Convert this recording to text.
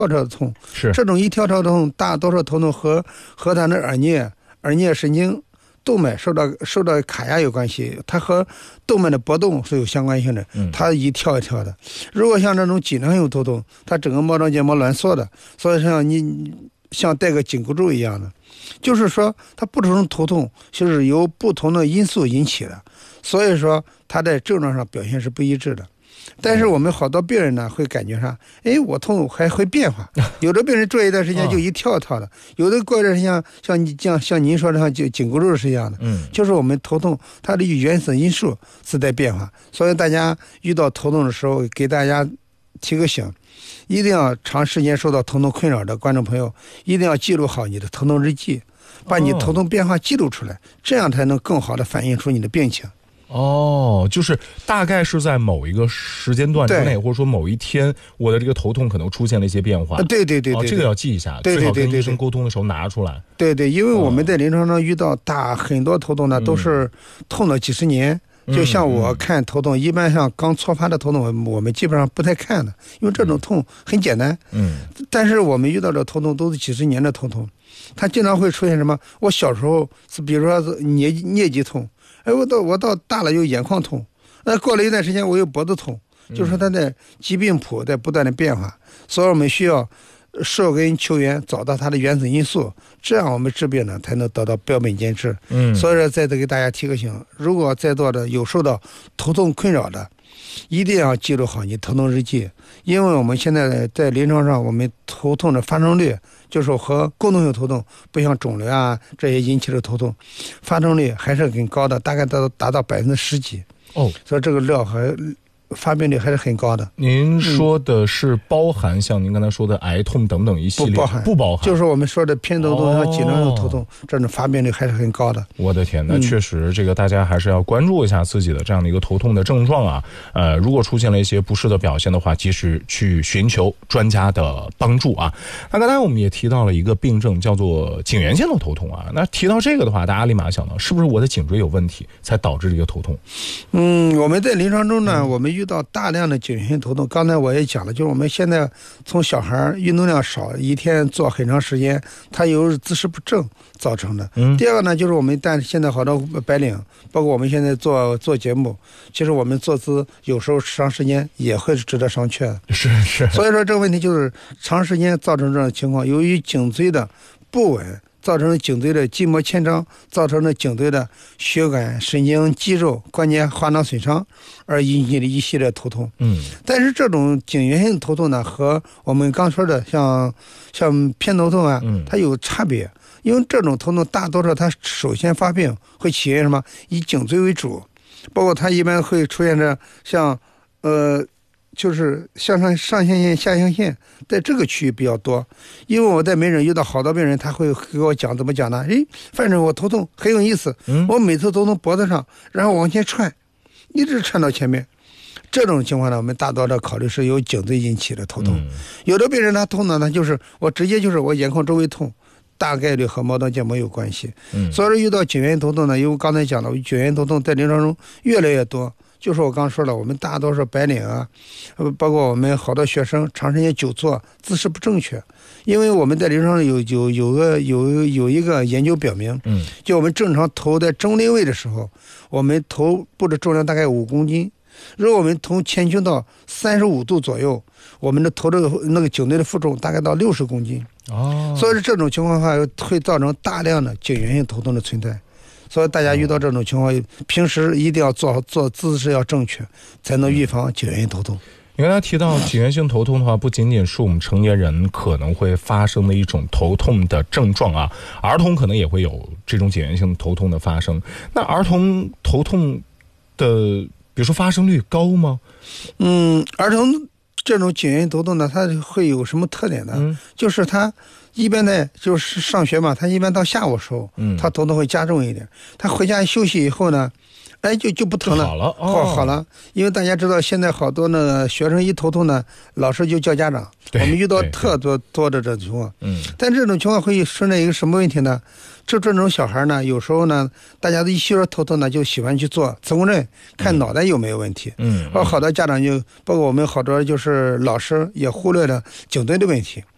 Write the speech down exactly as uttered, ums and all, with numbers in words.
跳跳的痛， 是这种一跳跳的痛，大多数头痛和和他的耳颞、耳颞神经动脉受到受到卡压有关系，它和动脉的波动是有相关性的，它一跳一跳的。如果像这种紧张性头痛，它整个毛状结膜挛缩的，所以像你像带个紧箍咒一样的，就是说它不同的头痛就是由不同的因素引起的，所以说它在症状上表现是不一致的。但是我们好多病人呢会感觉上，哎，我痛还会变化，有的病人做一段时间就一跳跳的，有的过一段时间像你像像您说的像就紧箍咒是一样的，嗯，就是我们头痛它的原始因素是在变化，所以大家遇到头痛的时候，给大家提个醒，一定要长时间受到头痛困扰的观众朋友，一定要记录好你的头痛日记，把你头痛变化记录出来，这样才能更好的反映出你的病情。 哦，就是大概是在某一个时间段之内，或者说某一天，我的这个头痛可能出现了一些变化。 对对 对, 对, 对、哦、 这个要记一下， 对对对对对， 最好跟医生沟通的时候拿出来。 对对，因为我们在临床上遇到大很多头痛呢，嗯、都是痛了几十年。嗯、就像我看头痛，嗯、一般像刚错发的头痛，我们基本上不太看的，因为这种痛很简单。嗯。但是我们遇到的头痛都是几十年的头痛，它经常会出现什么？我小时候是比如说是颞颞肌痛。哎，我到我到大了有眼眶痛，那过了一段时间我有脖子痛，就是说它的疾病谱在不断的变化，所以我们需要溯根求源，找到它的原始因素，这样我们治病呢才能得到标本兼治。嗯，所以说再次给大家提个醒，如果在座的有受到头痛困扰的，一定要记录好你头痛日记，因为我们现在在临床上，我们头痛的发生率就是和共同性头痛，不像肿瘤啊这些引起的头痛，发生率还是很高的，大概达到达到百分之十几。哦，所以这个料还发病率还是很高的。 您说的是包含、嗯、像您刚才说的癌痛等等一系列？ 不包含， 不包含， 就是我们说的偏头痛和紧张性头痛，这种发病率还是很高的。 我的天，那确实，这个大家还是要关注一下自己的这样的一个头痛的症状啊。呃，如果出现了一些不适的表现的话，及时去寻求专家的帮助啊。那刚才我们也提到了一个病症，叫做颈源性的头痛啊。那提到这个的话，大家立马想到，是不是我的颈椎有问题才导致这个头痛？ 嗯，我们在临床中呢，嗯、我们遇到大量的颈源性头痛，刚才我也讲了，就是我们现在从小孩运动量少，一天坐很长时间，它有姿势不正造成的。嗯、第二个呢，就是我们但现在好多白领，包括我们现在做做节目，其实我们坐姿有时候长时间也会是值得商榷的。 是是。 所以说这个问题就是长时间造成这种情况，由于颈椎的不稳，造成了颈椎的筋膜牵张，造成了颈椎的血管、神经、肌肉、关节、化囊损伤，而引起的一系列头痛。嗯，但是这种颈源性头痛呢，和我们刚说的像像偏头痛啊，它有差别。因为这种头痛大多数它首先发病会起因什么？以颈椎为主，包括它一般会出现着像呃。就是向上上象限、下象限，在这个区域比较多。因为我在门诊遇到好多病人，他会给我讲怎么讲呢？诶，反正我头痛很有意思，嗯、我每次都从脖子上，然后往前窜，一直窜到前面。这种情况呢，我们大多的考虑是由颈椎引起的头痛。嗯、有的病人他痛呢，他就是我直接就是我眼眶周围痛。大概率和毛状结膜有关系。嗯、所以说遇到颈源头痛呢，因为我刚才讲了，颈源头痛在临床中越来越多。就是我刚说了，我们大多数白领啊，包括我们好多学生，长时间久坐，姿势不正确。因为我们在临床上有有有个有有一个研究表明，嗯，就我们正常头在中立位的时候，我们头部的重量大概五公斤。如果我们从前倾到三十五度左右，我们的头的那个颈椎的负重大概到六十公斤。哦，所以这种情况下会造成大量的颈源性头痛的存在。所以大家遇到这种情况，平时一定要做做姿势要正确，才能预防颈源性头痛。 你刚才提到颈源性头痛的话，不仅仅是我们成年人可能会发生的一种头痛的症状啊，儿童可能也会有这种颈源性头痛的发生。那儿童头痛的，比如说发生率高吗？ 嗯，儿童这种颈源性头痛呢，它会有什么特点呢？嗯、就是它。一般呢，就是上学嘛，他一般到下午时候，嗯，他头痛会加重一点。他回家休息以后呢，哎，就就不疼了， 好了，哦， 好好了。因为大家知道，现在好多那个学生一头痛呢，老师就叫家长。我们遇到特多多的这种情况，嗯，但这种情况会存在一个什么问题呢？就这种小孩呢，有时候呢，大家都一说说头痛呢，就喜欢去做磁共振，看脑袋有没有问题。嗯，而好多家长就包括我们好多就是老师也忽略了颈椎的问题。